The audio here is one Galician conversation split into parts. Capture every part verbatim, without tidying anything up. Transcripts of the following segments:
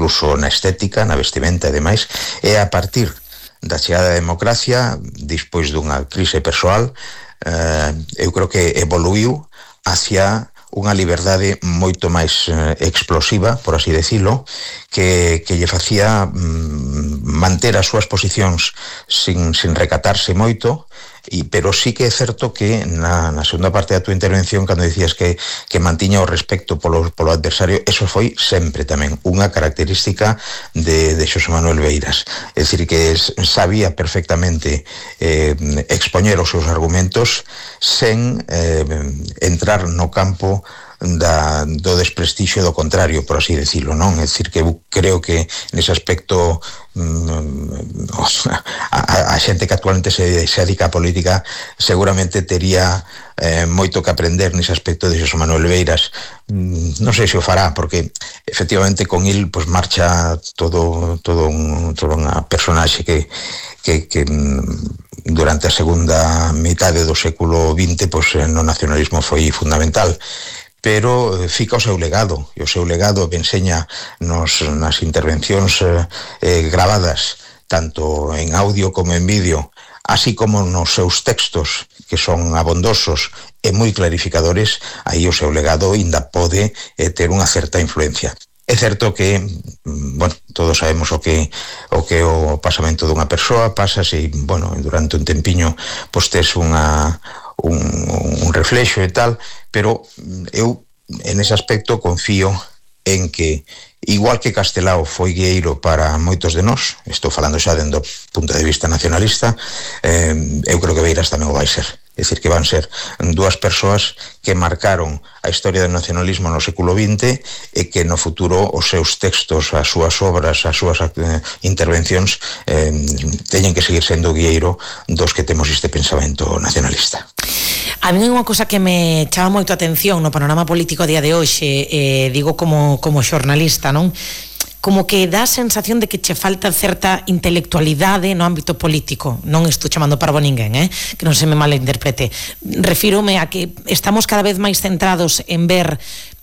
incluso na estética, na vestimenta e demais, e a partir da chegada da democracia, despois dunha crise persoal, eh, eu creo que evoluiu hacia unha liberdade moito máis eh, explosiva, por así decirlo, que, que lle facía mm, manter as súas posicións sin, sin recatarse moito, e, pero sí que é certo que na, na segunda parte da tua intervención, cando dicías que, que mantiña o respecto polo, polo adversario, eso foi sempre tamén unha característica de, de Xosé Manuel Beiras. É dicir, que es, sabía perfectamente eh, expoñer os seus argumentos sen eh, entrar no campo da, do desprestixio do contrario, por así decirlo, non? É dicir, que eu creo que nese aspecto mm, a, a xente que actualmente se, se dedica á política seguramente tería eh, moito que aprender nese aspecto de Xosé Manuel Beiras. Mm, non sei se o fará, porque efectivamente con il pues, marcha todo, todo, un, todo unha personaxe que, que, que mm, durante a segunda mitade do século vinte pues, no nacionalismo foi fundamental, pero fica o seu legado, e o seu legado enseña nos, nas intervencións eh, eh, gravadas, tanto en audio como en vídeo, así como nos seus textos, que son abondosos e moi clarificadores, aí o seu legado ainda pode eh, ter unha certa influencia. É certo que, bueno, todos sabemos o que o que o pasamento dunha persoa pasa, se, bueno, durante un tempiño pois tes unha un, un reflexo e tal, pero eu en ese aspecto confío en que, igual que Castelao foi guieiro para moitos de nós, estou falando xa dentro do punto de vista nacionalista, eh, eu creo que Beiras tamén o vai ser. É dicir, que van ser dúas persoas que marcaron a historia do nacionalismo no século vinte e que no futuro os seus textos, as súas obras, as súas eh, intervencións eh, teñen que seguir sendo o guieiro dos que temos este pensamento nacionalista. A mí é unha cosa que me chama moito a atención no panorama político a día de hoxe, eh, digo como, como xornalista, non? Como que dá a sensación de que che falta certa intelectualidade no ámbito político. Non estou chamando parvo a ninguén, eh? Que non se me malinterprete. Refírome a que estamos cada vez máis centrados en ver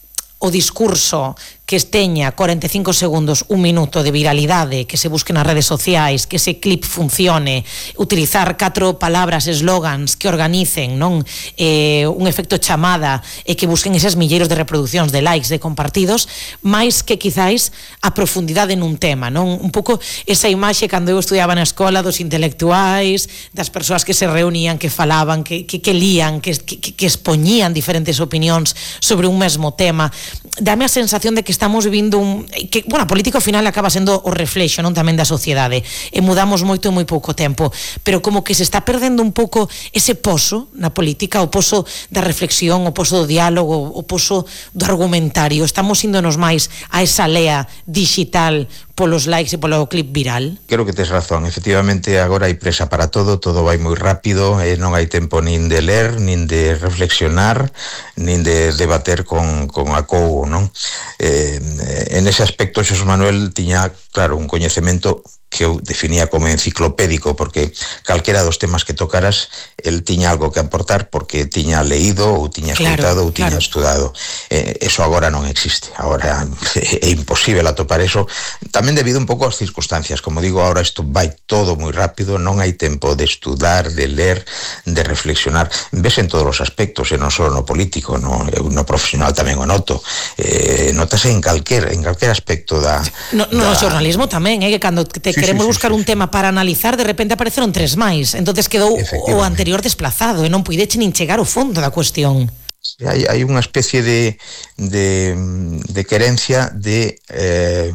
o discurso que teña cuarenta e cinco segundos, un minuto de viralidade, que se busque nas redes sociais, que ese clip funcione, utilizar catro palabras, eslogans que organicen, non, eh, un efecto chamada e que busquen eses milleiros de reproduccións, de likes, de compartidos, máis que quizáis a profundidade nun tema, non? Un pouco esa imaxe cando eu estudiaba na escola dos intelectuais, das persoas que se reunían, que falaban, que, que, que lían, que, que, que expoñían diferentes opinións sobre un mesmo tema. Dame a sensación de que estamos vivindo un... que, bueno, a política ao final acaba sendo o reflexo, non, tamén da sociedade, e mudamos moito en moi pouco tempo, pero como que se está perdendo un pouco ese pozo na política, o pozo da reflexión, o pozo do diálogo, o pozo do argumentario. Estamos índonos máis a esa lea digital polos likes e polo clip viral? Creo que tes razón, efectivamente agora hai presa para todo, todo vai moi rápido e non hai tempo nin de ler, nin de reflexionar, nin de debater con, con acougo, non? Eh, en ese aspecto Xosé Manuel tiña, claro, un coñecemento que eu definía como enciclopédico, porque calquera dos temas que tocaras el tiña algo que aportar porque tiña leído ou tiña escutado, claro, ou tiña, claro, estudado. Eh, eso agora non existe, agora é imposible atopar eso, tamén debido un pouco ás circunstancias. Como digo, agora isto vai todo moi rápido, non hai tempo de estudar, de ler, de reflexionar. Ves en todos os aspectos, e non só no político, no, no profesional tamén o noto. Eh, notase en calquer, en calquer aspecto da... No, no da... xornalismo tamén, eh, que cando te sí, queremos sí, sí, buscar sí, un sí. tema para analizar, de repente apareceron tres máis, entonces quedou o anterior desplazado e non puideche nin chegar ao fondo da cuestión. Hai, hai unha especie de, de, de querencia de... Eh,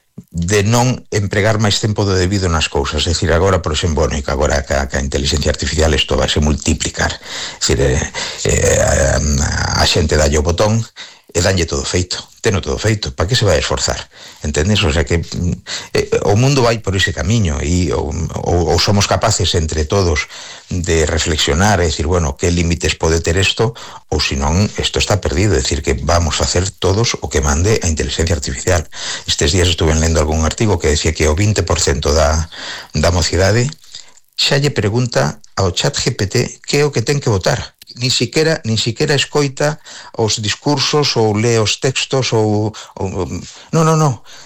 de non empregar máis tempo do debido nas cousas. É dicir, agora, por exemplo, bueno, que agora ca, ca inteligencia artificial isto vai se multiplicar. É dicir, eh, eh, a, a xente dalle o botón e danlle todo feito, teno todo feito, para que se vai esforzar, entendes? O sea que eh, o mundo vai por ese camiño e ou, ou, ou somos capaces entre todos de reflexionar e decir, bueno, que límites pode ter isto, ou senón, isto está perdido, é dicir, que vamos a hacer todos o que mande a inteligencia artificial. Estes días estuve lendo algún artigo que decía que o vinte por cento da, da mocidade xa lle pregunta ao chat G P T que é o que ten que votar. Ni siquiera, ni siquiera escoita os discursos ou lee os textos ou, ou... No, no, no.